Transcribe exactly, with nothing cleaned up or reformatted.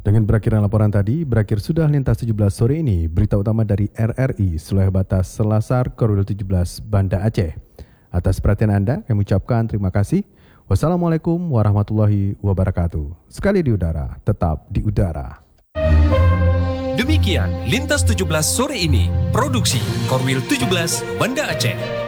Dengan berakhirnya laporan tadi, berakhir sudah Lintas tujuh belas sore ini, berita utama dari R R I Sulawesi Batas Selasar Korwil tujuh belas Banda Aceh. Atas perhatian Anda, kami ucapkan terima kasih. Wassalamualaikum warahmatullahi wabarakatuh. Sekali di udara, tetap di udara. Demikian Lintas tujuh belas sore ini, produksi Korwil tujuh belas Banda Aceh.